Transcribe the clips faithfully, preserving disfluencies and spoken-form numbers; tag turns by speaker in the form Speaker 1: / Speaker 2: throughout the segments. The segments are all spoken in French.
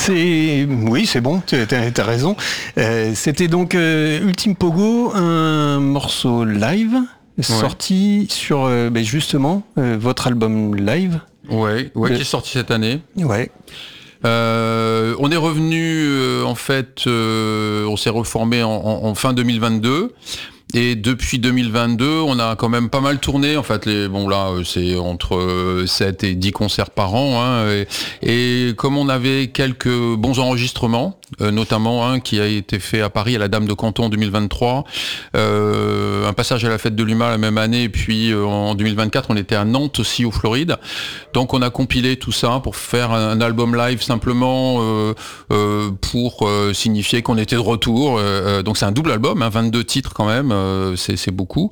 Speaker 1: C'est oui, c'est bon, tu as raison. Euh, c'était donc euh, Ultime Pogo, un morceau live sorti ouais. sur euh, ben justement euh, votre album live.
Speaker 2: Ouais, ouais, de... qui est sorti cette année.
Speaker 1: Ouais.
Speaker 2: Euh, on est revenu euh, en fait, euh, on s'est reformé en, en, en fin deux mille vingt-deux. Et depuis deux mille vingt-deux, on a quand même pas mal tourné. En fait, les, bon là, c'est entre sept et dix concerts par an. Hein, et, et comme on avait quelques bons enregistrements, euh, notamment un qui a été fait à Paris à la Dame de Canton en deux mille vingt-trois, euh, un passage à la Fête de l'Humain la même année, et puis euh, en deux mille vingt-quatre, on était à Nantes aussi, au Floride. Donc on a compilé tout ça pour faire un, un album live simplement euh, euh, pour euh, signifier qu'on était de retour. Euh, donc c'est un double album, hein, vingt-deux titres quand même. C'est, c'est beaucoup.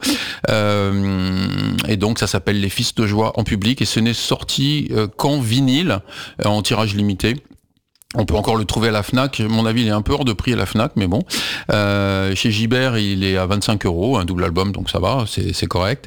Speaker 2: Euh, et donc ça s'appelle Les Fils de Joie en public et ce n'est sorti euh, qu'en vinyle, euh, en tirage limité. On peut encore le trouver à la Fnac. À mon avis, il est un peu hors de prix à la Fnac, mais bon. Euh, chez Gibert, il est à vingt-cinq euros, un double album, donc ça va, c'est, c'est correct.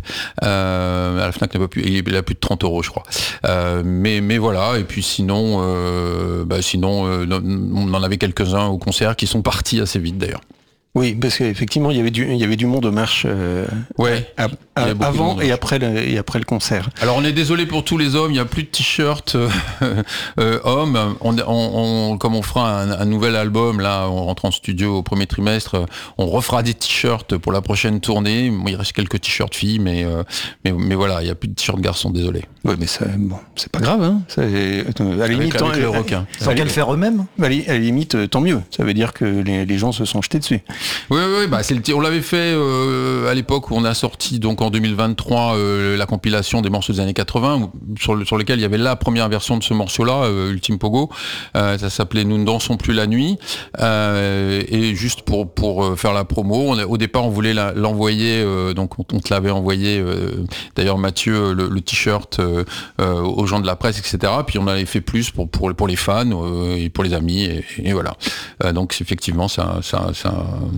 Speaker 2: Euh, à la Fnac, il n'a plus, il a plus de trente euros, je crois. Euh, mais, mais voilà. Et puis sinon, euh, bah sinon, euh, on en avait quelques-uns au concert qui sont partis assez vite d'ailleurs.
Speaker 1: Oui, parce qu'effectivement, il y avait du, il y avait du monde aux marches euh,
Speaker 2: ouais,
Speaker 1: à, à, avant et après, le, et après le concert.
Speaker 2: Alors, on est désolé pour tous les hommes, il n'y a plus de t-shirts euh, euh, hommes. On, on, on, comme on fera un, un nouvel album, là, on rentre en studio au premier trimestre, on refera des t-shirts pour la prochaine tournée. Bon, il reste quelques t-shirts filles, mais, euh, mais, mais voilà, il n'y a plus de t-shirts garçons, désolé.
Speaker 1: Oui, mais ça, bon, c'est pas grave, hein. C'est, à la limite,
Speaker 2: avec, avec le requin.
Speaker 3: Sans qu'elle faire eux-mêmes.
Speaker 1: À la limite, tant mieux. Ça veut dire que les, les gens se sont jetés dessus.
Speaker 2: Oui, oui, bah c'est le, on l'avait fait euh, à l'époque où on a sorti donc en deux mille vingt-trois euh, la compilation des morceaux des années quatre-vingts sur, le, sur lequel il y avait la première version de ce morceau-là, euh, Ultime Pogo. Euh, ça s'appelait Nous ne dansons plus la nuit. Euh, et juste pour pour faire la promo, on a, au départ on voulait la, l'envoyer, euh, donc on, on te l'avait envoyé. Euh, d'ailleurs Mathieu le, le t-shirt euh, euh, aux gens de la presse, et cetera. Puis on avait fait plus pour pour pour les fans euh, et pour les amis et, et voilà. Euh, donc effectivement ça ça ça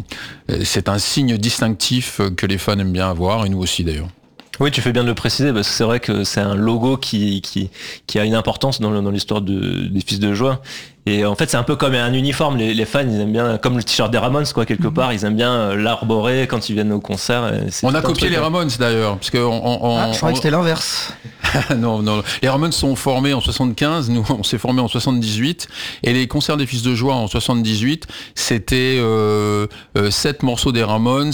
Speaker 2: c'est un signe distinctif que les fans aiment bien avoir, et nous aussi d'ailleurs.
Speaker 3: Oui, tu fais bien de le préciser, parce que c'est vrai que c'est un logo qui, qui, qui a une importance dans, le, dans l'histoire de, des Fils de Joie. Et en fait, c'est un peu comme un uniforme. Les, les fans, ils aiment bien, comme le t-shirt des Ramones, quoi, quelque part, ils aiment bien l'arborer quand ils viennent au concert.
Speaker 2: On a copié les Ramones d'ailleurs, parce que on, on,
Speaker 3: ah, je croyais
Speaker 2: on...
Speaker 3: que c'était l'inverse.
Speaker 2: non, non. Les Ramones sont formés en soixante-quinze, nous on s'est formés en soixante-dix-huit, et les concerts des Fils de Joie en soixante-dix-huit, c'était euh, euh, sept morceaux des Ramones,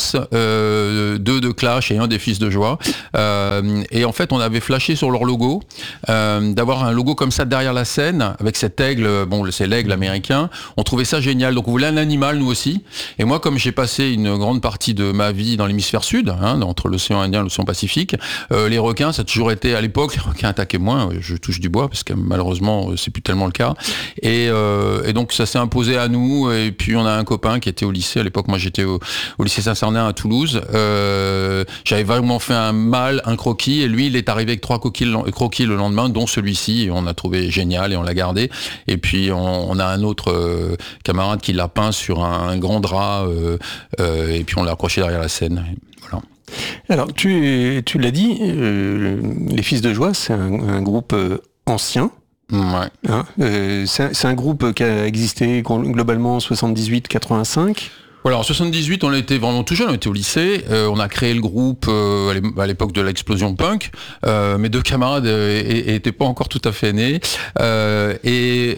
Speaker 2: euh, deux de Clash et un des Fils de Joie. Euh, et en fait, on avait flashé sur leur logo, euh, d'avoir un logo comme ça derrière la scène, avec cet aigle, bon, c'est l'aigle américain. On trouvait ça génial, donc on voulait un animal nous aussi. Et moi, comme j'ai passé une grande partie de ma vie dans l'hémisphère sud, hein, entre l'océan Indien et l'océan Pacifique, euh, les requins, ça a toujours été à l'époque, les requins attaquaient moins. Je touche du bois parce que malheureusement, c'est plus tellement le cas. Et, euh, et donc ça s'est imposé à nous. Et puis on a un copain qui était au lycée à l'époque. Moi, j'étais au, au lycée Saint-Cernin à Toulouse. Euh, j'avais vraiment fait un mal, un croquis, et lui, il est arrivé avec trois croquis le, croquis le lendemain, dont celui-ci. Et on a trouvé génial et on l'a gardé. Et puis on, on a un autre euh, camarade qui l'a peint sur un, un grand drap, euh, euh, et puis on l'a accroché derrière la scène. Voilà.
Speaker 1: Alors, tu, tu l'as dit, euh, les Fils de Joie, c'est un, un groupe euh, ancien.
Speaker 2: Ouais.
Speaker 1: Hein, euh, c'est, c'est un groupe qui a existé globalement en soixante-dix-huit quatre-vingt-cinq.
Speaker 2: Voilà, en soixante-dix-huit, on était vraiment tout jeune, on était au lycée, euh, on a créé le groupe euh, à l'époque de l'explosion punk. Euh, mes deux camarades n'étaient pas encore tout à fait nés, euh, et,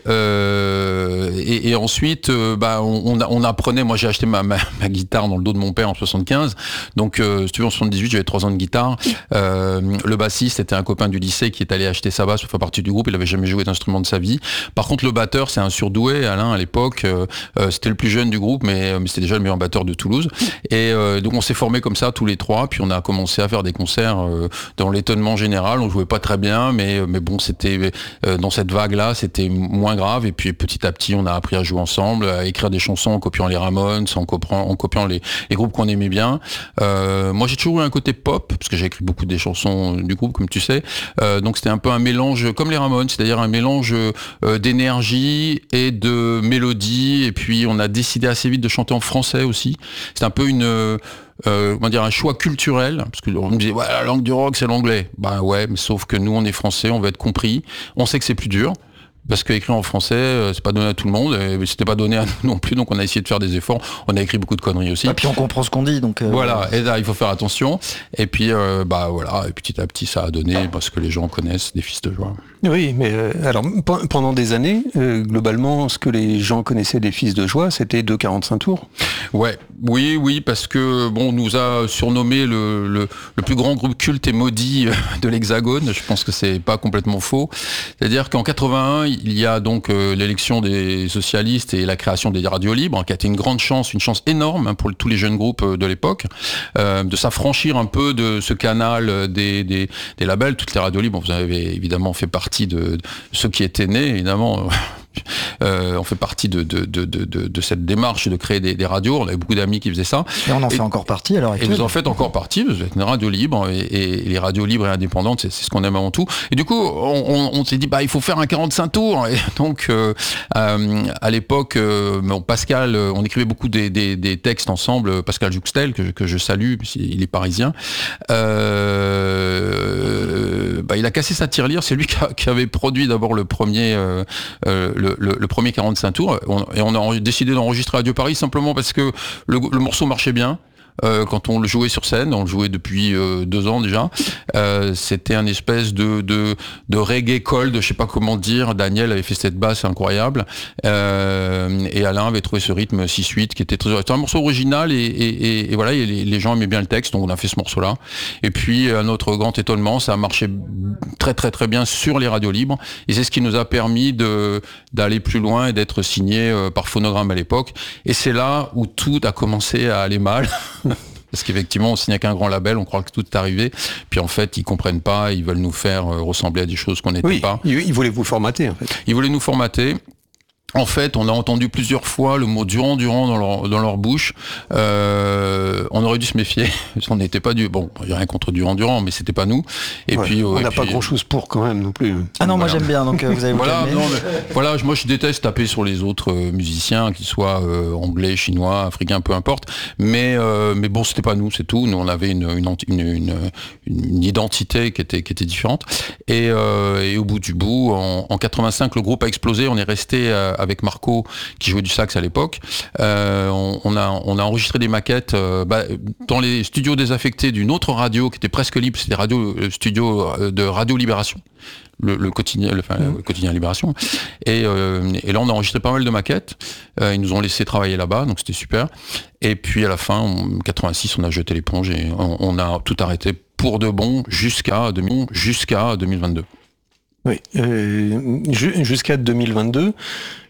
Speaker 2: euh, et et ensuite, euh, bah, on, on apprenait. Moi, j'ai acheté ma, ma, ma guitare dans le dos de mon père en soixante-quinze, donc euh, si tu veux, en soixante-dix-huit, j'avais trois ans de guitare. Euh, le bassiste était un copain du lycée qui est allé acheter sa basse pour faire partie du groupe. Il avait jamais joué d'instrument de sa vie. Par contre, le batteur, c'est un surdoué, Alain, à l'époque. Euh, c'était le plus jeune du groupe, mais, mais c'était déjà le meilleur batteur de Toulouse, et euh, donc on s'est formés comme ça tous les trois, puis on a commencé à faire des concerts euh, dans l'étonnement général. On jouait pas très bien, mais mais bon, c'était euh, dans cette vague là, c'était moins grave, et puis petit à petit on a appris à jouer ensemble, à écrire des chansons en copiant les Ramones, en copiant, en copiant les, les groupes qu'on aimait bien. Euh, moi j'ai toujours eu un côté pop, parce que j'ai écrit beaucoup des chansons du groupe, comme tu sais, euh, donc c'était un peu un mélange comme les Ramones, c'est-à-dire un mélange euh, d'énergie et de mélodie, et puis on a décidé assez vite de chanter en français aussi. C'est un peu une, euh, comment dire, un choix culturel, parce que on me disait ouais, la langue du rock c'est l'anglais. Bah ouais, mais sauf que nous on est français, on veut être compris. On sait que c'est plus dur. parce qu'écrire en français, euh, c'est pas donné à tout le monde, et c'était pas donné à nous non plus, donc on a essayé de faire des efforts. On a écrit beaucoup de conneries aussi.
Speaker 4: Et puis on comprend ce qu'on dit, donc. Euh,
Speaker 2: voilà, et là il faut faire attention. Et puis euh, bah voilà, et petit à petit ça a donné parce que les gens connaissent des Fils de Joie.
Speaker 1: Oui, mais euh, alors p- pendant des années, euh, globalement, ce que les gens connaissaient des Fils de Joie, c'était deux quarante-cinq tours.
Speaker 2: Ouais, oui, oui, parce que bon, on nous a surnommé le, le, le plus grand groupe culte et maudit de l'Hexagone. Je pense que c'est pas complètement faux. C'est-à-dire qu'en quatre-vingt-un, il y a donc euh, l'élection des socialistes et la création des radios libres, hein, qui a été une grande chance, une chance énorme hein, pour le, tous les jeunes groupes de l'époque, euh, de s'affranchir un peu de ce canal des, des, des labels. Toutes les radios libres, vous avez évidemment fait partie de, de ceux qui étaient nés, évidemment. Euh, on fait partie de, de, de, de, de cette démarche de créer des, des radios. On avait beaucoup d'amis qui faisaient ça.
Speaker 4: Et on en
Speaker 2: et,
Speaker 4: fait encore partie à l'heure actuelle.
Speaker 2: Et vous en faites encore partie, vous êtes une radio libre, et, et les radios libres et indépendantes, c'est, c'est ce qu'on aime avant tout. Et du coup, on, on, on s'est dit, bah, il faut faire un quarante-cinq tours. Et donc, euh, euh, à l'époque, euh, bon, Pascal, on écrivait beaucoup des, des, des textes ensemble, Pascal Jouxtel, que, que je salue, il est parisien. Euh, bah, il a cassé sa tirelire, c'est lui qui, a, qui avait produit d'abord le premier, euh, euh, le, le, le premier quarante-cinq tours, on, et on a décidé d'enregistrer Radio Paris simplement parce que le, le morceau marchait bien. Euh, quand on le jouait sur scène, on le jouait depuis euh, deux ans déjà, euh, c'était un espèce de, de, de reggae cold, je sais pas comment dire. Daniel avait fait cette basse incroyable, euh, et Alain avait trouvé ce rythme six huit qui était très... C'était un morceau original, et, et, et, et voilà, et les, les gens aimaient bien le texte, donc on a fait ce morceau-là. Et puis, à notre grand étonnement, ça a marché très très très bien sur les radios libres, et c'est ce qui nous a permis de, d'aller plus loin et d'être signé euh, par Phonogramme à l'époque. Et c'est là où tout a commencé à aller mal. Parce qu'effectivement, on signe avec un grand label, on croit que tout est arrivé, puis en fait, ils comprennent pas, ils veulent nous faire ressembler à des choses qu'on n'était
Speaker 1: oui,
Speaker 2: pas.
Speaker 1: Ils voulaient vous formater, en fait.
Speaker 2: Ils voulaient nous formater. En fait, on a entendu plusieurs fois le mot Durand Durand dans leur, dans leur bouche. Euh, on aurait dû se méfier. On n'était pas du... Bon, il n'y a rien contre Durand Durand, mais c'était pas nous. Et
Speaker 1: ouais,
Speaker 2: puis,
Speaker 1: on n'a
Speaker 2: puis...
Speaker 1: pas grand-chose pour quand même non plus.
Speaker 4: Ah non,
Speaker 2: voilà.
Speaker 4: Moi j'aime bien, donc euh, vous avez
Speaker 2: voilà, non, mais, voilà, moi je déteste taper sur les autres euh, musiciens, qu'ils soient euh, anglais, chinois, africains, peu importe. Mais, euh, mais bon, c'était pas nous, c'est tout. Nous, on avait une, une, une, une, une identité qui était, qui était différente. Et, euh, et au bout du bout, en, en quatre-vingt-cinq, le groupe a explosé. On est resté euh, avec Marco, qui jouait du sax à l'époque. Euh, on, on, a, on a enregistré des maquettes euh, bah, dans les studios désaffectés d'une autre radio qui était presque libre, c'était radio, le studio de Radio Libération. Le, le quotidien, le, enfin, mmh. le quotidien Libération. Et, euh, et là, on a enregistré pas mal de maquettes. Euh, ils nous ont laissé travailler là-bas, donc c'était super. Et puis à la fin, en quatre-vingt-six, on a jeté l'éponge et on, on a tout arrêté pour de bon jusqu'à, jusqu'à deux mille vingt-deux.
Speaker 1: Oui, euh, jusqu'à deux mille vingt-deux.